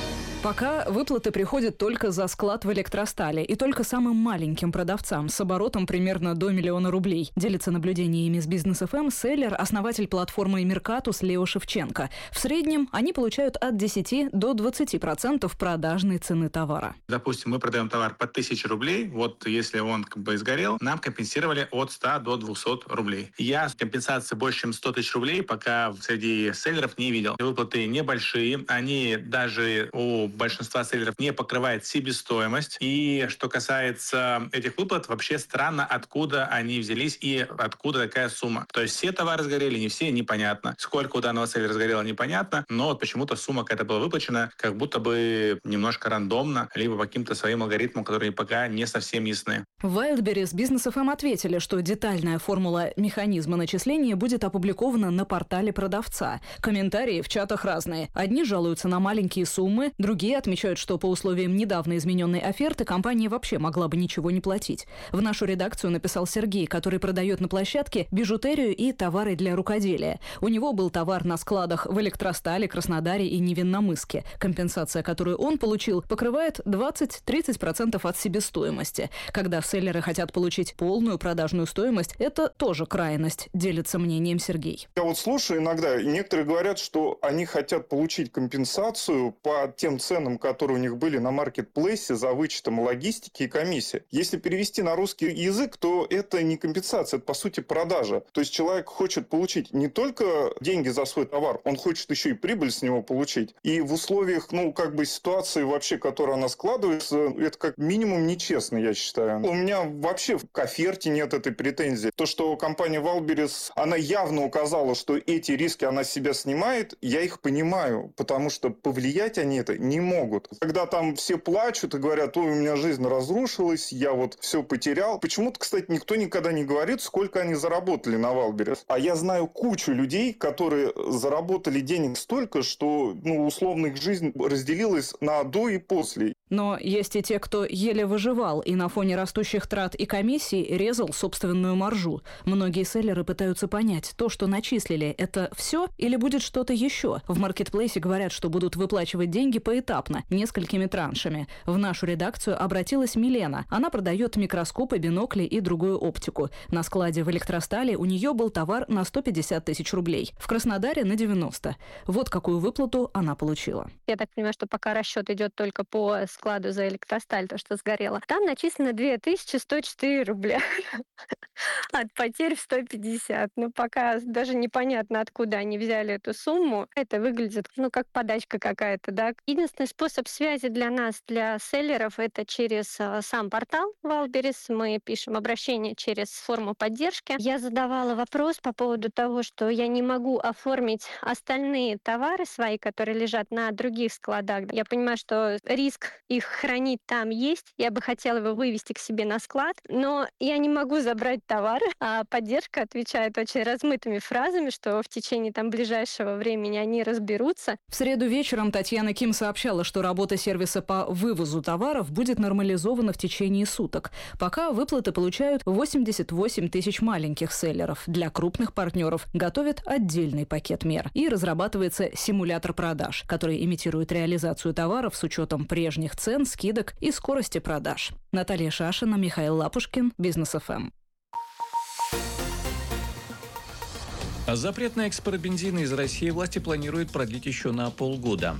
Пока выплаты приходят только за склад в Электростале и только самым маленьким продавцам с оборотом примерно до 1 миллиона рублей. Делится наблюдениями с Бизнес ФМ селлер, основатель платформы Меркатус Лео Шевченко. В среднем они получают от 10 до 20% продажной цены товара.
Допустим, мы продаем товар по 1000 рублей. Вот если он сгорел, нам компенсировали от 100 до 200 рублей. Я компенсации больше, чем 100 тысяч рублей пока среди селлеров не видел. Выплаты небольшие. Они даже у большинства селлеров не покрывает себестоимость. И что касается этих выплат, вообще странно, откуда они взялись и откуда такая сумма. То есть все товары сгорели, не все, непонятно. Сколько у данного селлера сгорело, непонятно, но вот почему-то сумма какая-то была выплачена, как будто бы немножко рандомно, либо по каким-то своим алгоритмам, которые пока не совсем ясны.
В Wildberries Бизнес ФМ ответили, что детальная формула механизма начисления будет опубликована на портале продавца. Комментарии в чатах разные. Одни жалуются на маленькие суммы, другие отмечают, что по условиям недавно измененной оферты компания вообще могла бы ничего не платить. В нашу редакцию написал Сергей, который продает на площадке бижутерию и товары для рукоделия. У него был товар на складах в Электростале, Краснодаре и Невинномысске. Компенсация, которую он получил, покрывает 20-30% от себестоимости. Когда селлеры хотят получить полную продажную стоимость, это тоже крайность, делится мнением Сергей.
Я вот слушаю иногда, и некоторые говорят, что они хотят получить компенсацию по тем ценам, которые у них были на маркетплейсе за вычетом логистики и комиссии. Если перевести на русский язык, то это не компенсация, это по сути продажа. То есть человек хочет получить не только деньги за свой товар, он хочет еще и прибыль с него получить. И в условиях, ситуации вообще, которая она складывается, это как минимум нечестно, я считаю. У меня вообще к оферте нет этой претензии. То, что компания Wildberries, она явно указала, что эти риски она с себя снимает, я их понимаю, потому что повлиять они это не могут. Когда там все плачут и говорят: ой, у меня жизнь разрушилась, я вот все потерял. Почему-то, кстати, никто никогда не говорит, сколько они заработали на Wildberries. А я знаю кучу людей, которые заработали денег столько, что, условно, их жизнь разделилась на до и после.
Но есть и те, кто еле выживал и на фоне растущих трат и комиссий резал собственную маржу. Многие селлеры пытаются понять, то, что начислили, это все или будет что-то еще. В маркетплейсе говорят, что будут выплачивать деньги поэтапно, несколькими траншами. В нашу редакцию обратилась Милена. Она продает микроскопы, бинокли и другую оптику. На складе в Электростале у нее был товар на 150 тысяч рублей. В Краснодаре на 90. Вот какую выплату она получила.
Я так понимаю, что пока расчет идет только по складу за Электросталь, то, что сгорело. Там начислено 2104 рубля. От потерь в 150. Пока даже непонятно, откуда они взяли эту сумму. Это выглядит, как подачка какая-то, да. Единственный способ связи для нас, для селлеров, это через сам портал Wildberries. Мы пишем обращение через форму поддержки. Я задавала вопрос по поводу того, что я не могу оформить остальные товары свои, которые лежат на других складах. Я понимаю, что риск их хранить там есть. Я бы хотела его вывести к себе на склад, но я не могу забрать товары. А поддержка отвечает очень размытыми фразами, что в течение ближайшего времени они разберутся.
В среду вечером Татьяна Ким сообщала, что работа сервиса по вывозу товаров будет нормализована в течение суток. Пока выплаты получают 88 тысяч маленьких селлеров. Для крупных партнеров готовят отдельный пакет мер. И разрабатывается симулятор продаж, который имитирует реализацию товаров с учетом прежних цен, скидок и скорости продаж. Наталья Шашина, Михаил Лапушкин, Бизнес ФМ.
Запрет на экспорт бензина из России власти планируют продлить еще на полгода.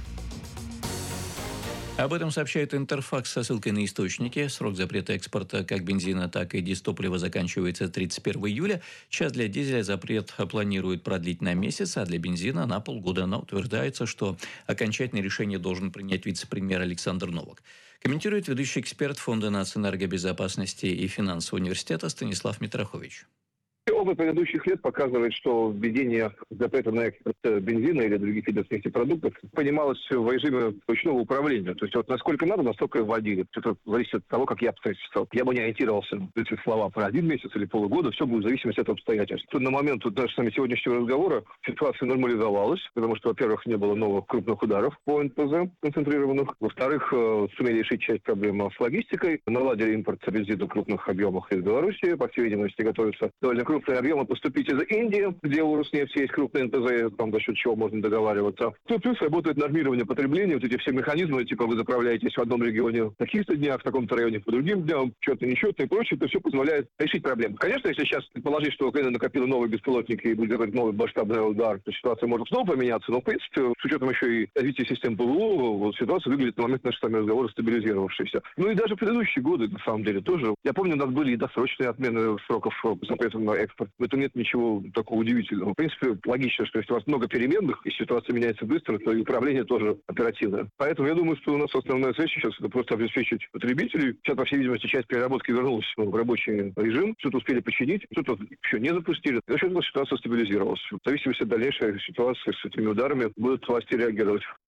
Об этом сообщает Интерфакс со ссылкой на источники. Срок запрета экспорта как бензина, так и дистоплива заканчивается 31 июля. Сейчас для дизеля запрет планируют продлить на месяц, а для бензина на полгода. Но утверждается, что окончательное решение должен принять вице-премьер Александр Новак. Комментирует ведущий эксперт Фонда нацэнергобезопасности и финансового университета Станислав Митрохович.
Опыт предыдущих лет показывает, что введение запрета на экспорт бензина или других видов нефтепродуктов понималось в режиме ручного управления. То есть вот насколько надо, настолько и вводили. Это зависит от того, как я обстоятельства. Я бы не ориентировался на эти слова про 1 месяц или полгода. Все будет в зависимости от обстоятельств. Тут на момент даже с нами сегодняшнего разговора ситуация нормализовалась, потому что, во-первых, не было новых крупных ударов по НПЗ концентрированных. Во-вторых, сумели решить часть проблем с логистикой. Наладили импорт бензина в крупных объемах из Беларуси. По всей видимости, готовятся довольно крупные объемы поступить из Индии, где у Роснефти есть крупные НПЗ, там за счет чего можно договариваться. Ну, плюс работает нормирование потребления. Вот эти все механизмы, типа вы заправляетесь в одном регионе в таких-то днях, в таком-то районе по другим дням, что-то нечетно и прочее, это все позволяет решить проблему. Конечно, если сейчас предположить, что Украина накопила новые беспилотники и будет делать новый масштабный удар, то ситуация может снова поменяться, но, в принципе, с учетом еще и развития систем ПВО, вот ситуация выглядит на момент нашего с вами разговора стабилизировавшейся. Ну и даже предыдущие годы, на самом деле, тоже. Я помню, у нас были и досрочные отмены сроков запрета на экспорт. В этом нет ничего такого удивительного. В принципе, логично, что если у вас много переменных, и ситуация меняется быстро, то и управление тоже оперативное. Поэтому я думаю, что у нас основная цель сейчас это просто обеспечить потребителей. Сейчас, по всей видимости, часть переработки вернулась в рабочий режим. Что-то успели починить, что-то еще не запустили. За счет этого ситуация стабилизировалась. В зависимости от дальнейшей ситуации с этими ударами будут власти реагировать.